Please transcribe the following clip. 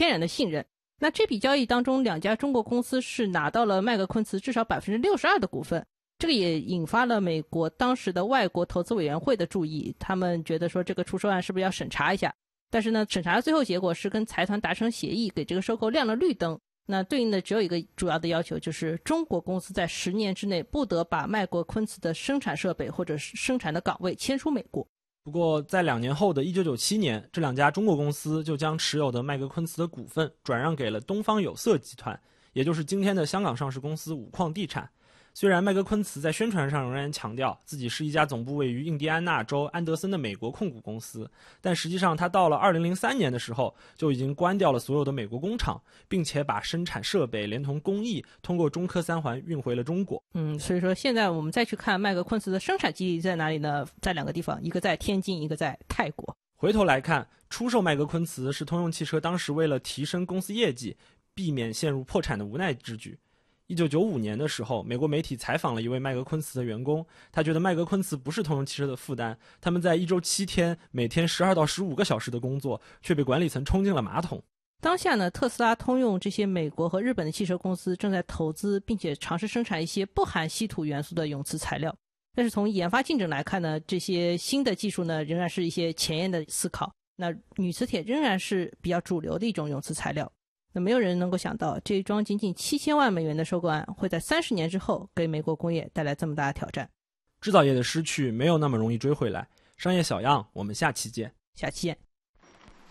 天然的信任。那这笔交易当中，两家中国公司是拿到了麦格昆茨至少 62% 的股份，这个也引发了美国当时的外国投资委员会的注意，他们觉得说这个出售案是不是要审查一下。但是呢，审查的最后结果是跟财团达成协议，给这个收购亮了绿灯。那对应的只有一个主要的要求，就是中国公司在10年之内不得把麦格昆茨的生产设备或者生产的岗位迁出美国。 不过在2年后的1997年，这两家中国公司就将持有的麦格昆茨的股份转让给了东方有色集团，也就是今天的香港上市公司五矿地产。虽然麦格昆茨在宣传上仍然强调自己是一家总部位于印第安纳州安德森的美国控股公司，但实际上他到了2003年的时候就已经关掉了所有的美国工厂，并且把生产设备连同工艺通过中科三环运回了中国。 所以说现在我们再去看麦格昆茨的生产基地在哪里呢？在2个地方，一个在天津，一个在泰国。 回头来看，出售麦格昆茨是通用汽车当时为了提升公司业绩，避免陷入破产的无奈之举。1995年的时候，美国媒体采访了一位麦格昆茨的员工，他觉得麦格昆茨不是通用汽车的负担，他们在1周7天，每天12到15个小时的工作，却被管理层冲进了马桶。 当下呢，特斯拉、通用这些美国和日本的汽车公司正在投资并且尝试生产一些不含稀土元素的永磁材料，但是从研发进程来看呢，这些新的技术呢仍然是一些前沿的思考。那铝磁铁仍然是比较主流的一种永磁材料。那没有人能够想到，这一桩仅仅7000万美元的收购案会在30年之后给美国工业带来这么大的挑战。 制造业的失去没有那么容易追回来。商业小样，我们下期见。 下期见。